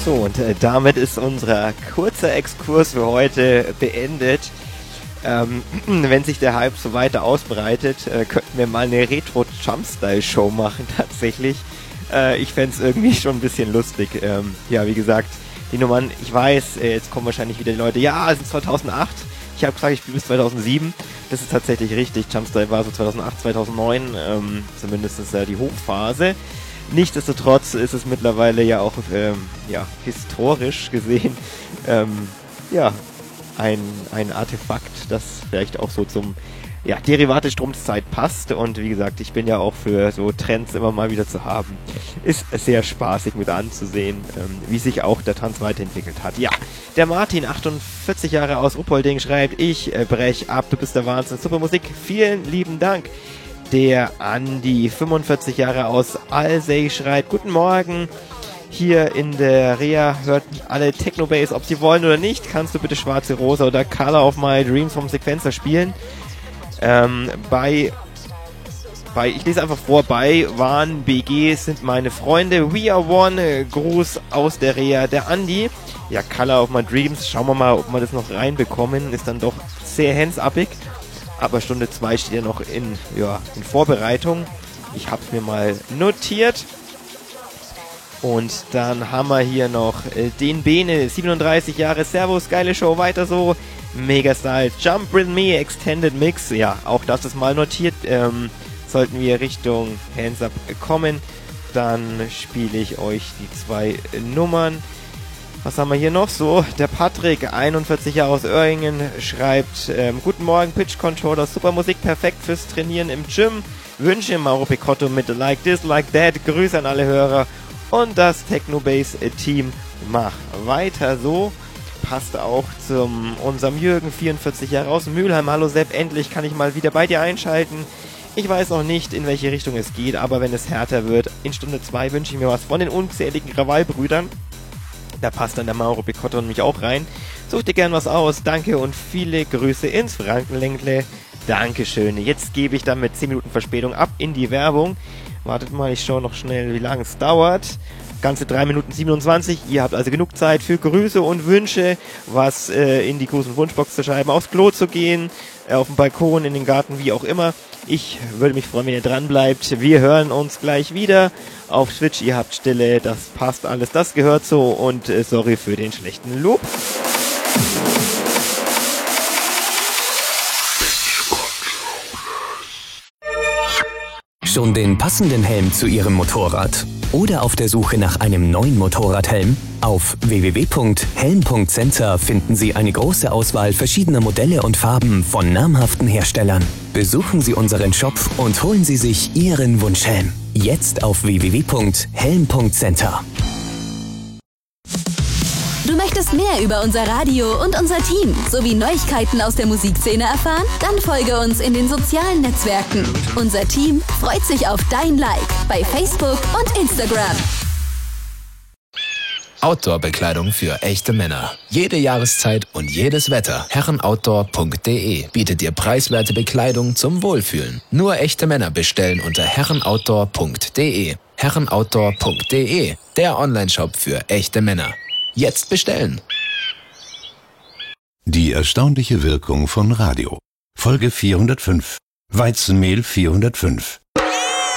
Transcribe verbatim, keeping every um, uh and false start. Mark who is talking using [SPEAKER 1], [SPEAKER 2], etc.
[SPEAKER 1] So, und äh, damit ist unser kurzer Exkurs für heute beendet. Ähm, wenn sich der Hype so weiter ausbreitet, äh, könnten wir mal eine Retro-Jump-Style-Show machen, tatsächlich. Äh, ich fände es irgendwie schon ein bisschen lustig. Ähm, ja, wie gesagt, die Nummern, ich weiß, äh, jetzt kommen wahrscheinlich wieder die Leute, ja, es ist zweitausendacht. Ich habe gesagt, ich spiele bis zweitausendsieben. Das ist tatsächlich richtig. Jumpstyle war so zweitausendacht, zweitausendneun, ähm, zumindest ist ja die Hochphase. Nichtsdestotrotz ist es mittlerweile ja auch ähm, ja, historisch gesehen ähm, ja, ein, ein Artefakt, das vielleicht auch so zum ja, Derivate Stromzeit passt. Und wie gesagt, ich bin ja auch für so Trends immer mal wieder zu haben. Ist sehr spaßig mit anzusehen, ähm, wie sich auch der Tanz weiterentwickelt hat. Ja, der Martin, achtundvierzig Jahre aus Ruppolding, schreibt, ich äh, brech ab, du bist der Wahnsinn, super Musik, vielen lieben Dank. Der Andi, fünfundvierzig Jahre aus Alsey, schreibt, guten Morgen, hier in der Reha hört alle Techno-Bass, ob sie wollen oder nicht, kannst du bitte Schwarze Rosa oder Color of My Dreams vom Sequencer spielen? Ähm, bei, bei, ich lese einfach vor, bei Warn B G sind meine Freunde, We Are One, Gruß aus der Reha, der Andi, ja, Color of My Dreams, schauen wir mal, ob wir das noch reinbekommen, ist dann doch sehr hands-uppig. Aber Stunde zwei steht ja noch in, ja, in Vorbereitung. Ich habe es mir mal notiert. Und dann haben wir hier noch äh, den Bene, siebenunddreißig Jahre, Servus, geile Show, weiter so. Mega Style, Jump With Me, Extended Mix. Ja, auch das ist mal notiert. Ähm, sollten wir Richtung Hands Up kommen, dann spiele ich euch die zwei äh, Nummern. Was haben wir hier noch so? Der Patrick, einundvierzig Jahre aus Oeringen, schreibt, ähm, guten Morgen, Pitch Controller, super Musik, perfekt fürs Trainieren im Gym. Wünsche Mauro Picotto mit Like This, Like That. Grüße an alle Hörer und das Techno-Bass-Team. Mach weiter so. Passt auch zum unserem Jürgen, vierundvierzig Jahre aus Mülheim. Hallo Sepp, endlich kann ich mal wieder bei dir einschalten. Ich weiß noch nicht, in welche Richtung es geht, aber wenn es härter wird, in Stunde zwei wünsche ich mir was von den unzähligen Krawallbrüdern. Da passt dann der Mauro Picotto und mich auch rein. Such dir gern was aus. Danke und viele Grüße ins Frankenländle. Dankeschön. Jetzt gebe ich dann mit zehn Minuten Verspätung ab in die Werbung. Wartet mal, ich schaue noch schnell, wie lange es dauert. Ganze drei Minuten siebenundzwanzig. Ihr habt also genug Zeit für Grüße und Wünsche, was äh, in die Gruß- und Wunschbox zu schreiben, aufs Klo zu gehen, äh, auf den Balkon, in den Garten, wie auch immer. Ich würde mich freuen, wenn ihr dran bleibt. Wir hören uns gleich wieder auf Twitch. Ihr habt Stille, das passt alles, das gehört so. Und äh, sorry für den schlechten Loop.
[SPEAKER 2] Schon den passenden Helm zu Ihrem Motorrad? Oder auf der Suche nach einem neuen Motorradhelm? Auf w w w punkt helm punkt center finden Sie eine große Auswahl verschiedener Modelle und Farben von namhaften Herstellern. Besuchen Sie unseren Shop und holen Sie sich Ihren Wunschhelm. Jetzt auf w w w punkt helm punkt center.
[SPEAKER 3] Du möchtest mehr über unser Radio und unser Team sowie Neuigkeiten aus der Musikszene erfahren? Dann folge uns in den sozialen Netzwerken. Unser Team freut sich auf dein Like bei Facebook und Instagram.
[SPEAKER 4] Outdoor-Bekleidung für echte Männer. Jede Jahreszeit und jedes Wetter. herrenoutdoor punkt de bietet dir preiswerte Bekleidung zum Wohlfühlen. Nur echte Männer bestellen unter herrenoutdoor punkt de. herrenoutdoor punkt de, der Onlineshop für echte Männer. Jetzt bestellen!
[SPEAKER 5] Die erstaunliche Wirkung von Radio. Folge vierhundertfünf. Weizenmehl vierhundertfünf.